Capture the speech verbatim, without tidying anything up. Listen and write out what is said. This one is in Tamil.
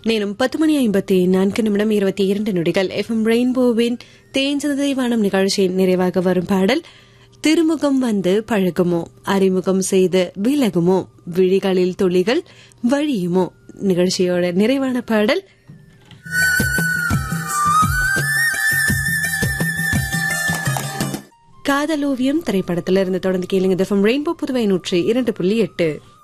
நேரம் பத்து மணி ஐம்பத்தி நான்கு நிமிடம் இருபத்தி இரண்டு நொடிகள். எஃப்எம் ரெயின்போவின் தேஞ்சதை வானம் நிகழ்ச்சியின் நிறைவாக வரும் பாடல் திருமுகம் வந்து பழகுமோ, அறிமுகம் செய்து விலகுமோ, விழிகளில் துளிகள் வழியுமோ. நிகழ்ச்சியோட நிறைவான பாடல் காதலோவியம் திரைப்படத்திலிருந்து. தொடர்ந்து கேளுங்க. எஃப்எம் ரெயின்போ புதுவை நூற்றி இரண்டு புள்ளி எட்டு.